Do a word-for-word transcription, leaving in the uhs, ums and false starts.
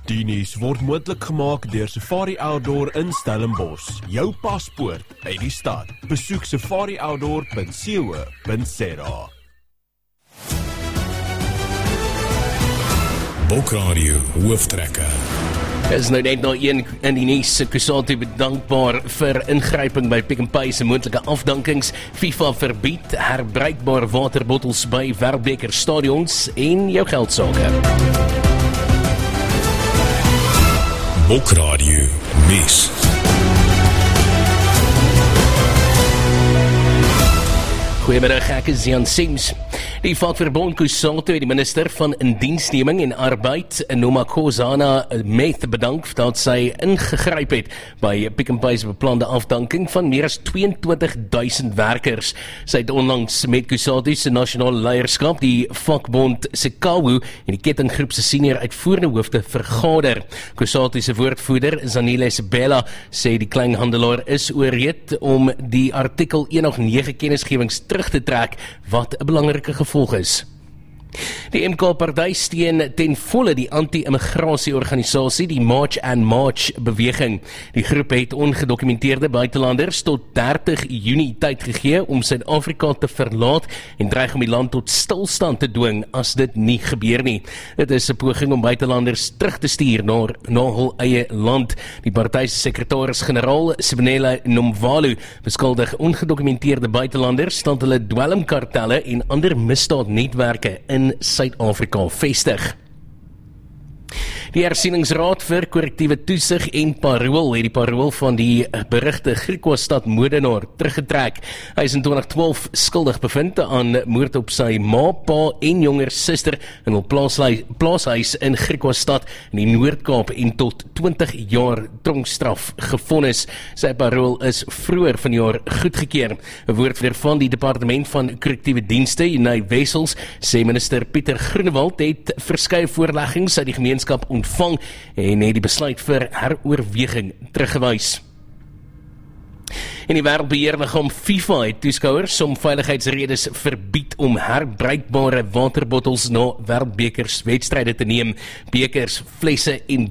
Die nuus word moontlik gemaak deur Safari Outdoor in Stellenbosch. Jou paspoort uit die stad. Besoek safari outdoor punt co punt za. Bokradio hooftrekke. Is nou net nou een in die nuus. Kusatu bedankbaar vir ingryping by Pick n Pay se moontlike afdankings. FIFA verbied herbruikbare waterbottels by Wêreldbeker stadions en jou geldsake. Bokradio nuus. Goeiemiddag, ek is Jan Sims. Die vakverbond Kusatu het die minister van Indiensneming en Arbeid, Nomakosana Meth, bedank dat sy ingegryp het by Pick n Pay se beplande afdanking van meer as twee en twintig duisend werkers. Sy het onlangs met Kusatu se nasionale leierskap, die vakbond Sekawu en die kettinggroep se senior uitvoerende hoofde vergader. Kusatu se woordvoerder, Zanile Sebela, sê die kleinhandelaar is oorreed om die artikel honderdnege kennisgewings terug te trek, wat 'n belangrike gevolg is. Die M K-party steun ten volle die anti-immigrasie-organisasie, die March and March beweging. Die groep het ongedokumenteerde buitelanders tot dertig Junie tyd gegee om Suid-Afrika te verlaat en dreig om die land tot stilstand te dwing as dit nie gebeur nie. Dit is 'n poging om buitelanders terug te stuur na, na hul eie land. Die party se sekretaris-generaal, Sibonela Nomvalo, beskuldig ongedokumenteerde buitelanders dat hulle dwelmkartelle en ander misdaadnetwerke in Suid-Afrika vestig. Die Hersieningsraad vir Korrektiewe Toesig en Parool het die parool van die berigte Griquastad moordenaar teruggetrek. Hy is in twintig twaalf skuldig bevind aan moord op sy ma, pa en jonger suster in hul plaashuis, plaashuis in Griquastad in die Noord-Kaap en tot twintig jaar tronkstraf gevonnis. Sy parool is vroeër vanjaar goedgekeur. 'n Woordvoerder van die Departement van Korrektiewe Dienste, Unai Wessels, sê minister Pieter Groenewald het verskeie voorleggings uit die gemeenskap ontvang en het die besluit vir heroorweging teruggewys. En die wêreldbeheerliggaam FIFA het toeskouers om veiligheidsredes verbied om herbruikbare waterbottels na wêreldbekerswedstryde te neem. Bekers, flesse en